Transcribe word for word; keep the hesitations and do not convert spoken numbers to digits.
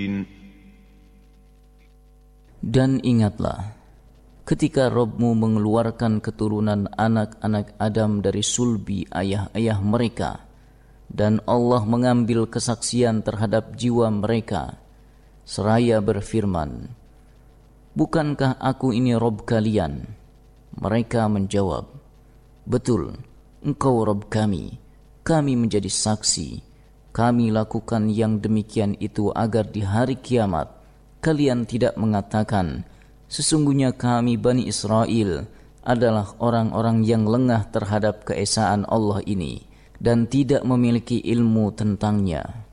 Dan ingatlah ketika Rabb-Mu mengeluarkan keturunan anak-anak Adam dari sulbi ayah-ayah mereka, dan Allah mengambil kesaksian terhadap jiwa mereka, seraya berfirman, "Bukankah aku ini Rabb kalian?" Mereka menjawab, "Betul, Engkau Rabb kami. Kami menjadi saksi. Kami lakukan yang demikian itu agar di hari kiamat kalian tidak mengatakan, sesungguhnya kami Bani Israel adalah orang-orang yang lengah terhadap keesaan Allah ini dan tidak memiliki ilmu tentangnya."